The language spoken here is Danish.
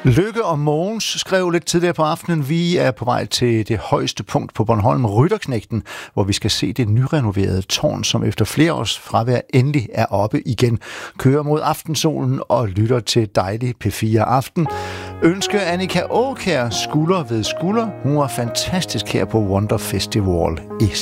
Lykke og Mogens skrev lidt tidligere på aftenen, vi er på vej til det højeste punkt på Bornholm, Rytterknægten, hvor vi skal se det nyrenoverede tårn, som efter flere års fravær endelig er oppe igen. Kører mod aftensolen og lytter til dejlig P4 Aften. Ønske Annika Aakjær skulder ved skulder. Hun var fantastisk her på Wonder Festival i